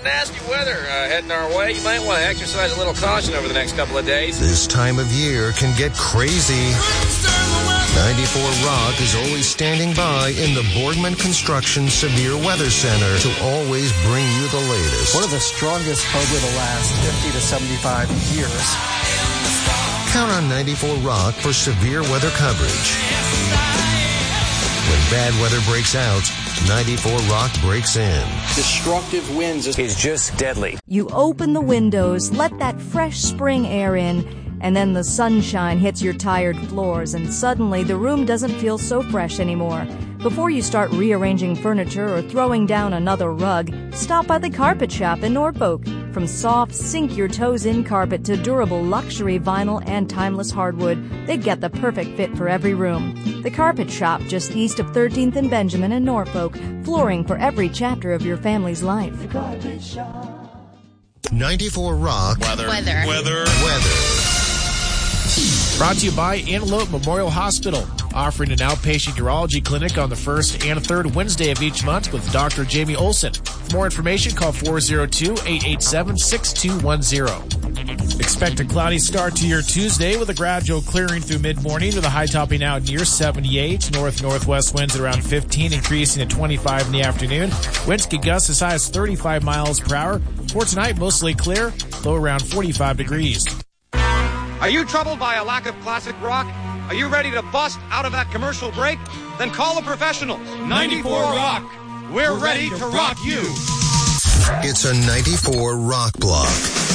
nasty weather heading our way. You might want to exercise a little caution over the next couple of days. This time of year can get crazy. 94 Rock is always standing by in the Boardman Construction Severe Weather Center to always bring you the latest. One of the strongest over the last 50 to 75 years. Count on 94 Rock for severe weather coverage. When bad weather breaks out, 94 Rock breaks in. Destructive winds is just deadly. You open the windows, let that fresh spring air in, and then the sunshine hits your tired floors, and suddenly the room doesn't feel so fresh anymore. Before you start rearranging furniture or throwing down another rug, stop by the Carpet Shop in Norfolk. From soft, sink-your-toes-in carpet to durable luxury vinyl and timeless hardwood, they get the perfect fit for every room. The Carpet Shop, just east of 13th and Benjamin in Norfolk, flooring for every chapter of your family's life. The Carpet Shop. 94 Rock. Weather. Brought to you by Antelope Memorial Hospital, offering an outpatient urology clinic on the first and third Wednesday of each month with Dr. Jamie Olson. For more information, call 402-887-6210. Expect a cloudy start to your Tuesday with a gradual clearing through mid-morning with a high topping out near 78. North-northwest winds at around 15, increasing to 25 in the afternoon. Winds can gust as high as 35 miles per hour. For tonight, mostly clear, low around 45 degrees. Are you troubled by a lack of classic rock? Are you ready to bust out of that commercial break? Then call the professionals. 94 Rock. We're ready to rock you. It's a 94 Rock block.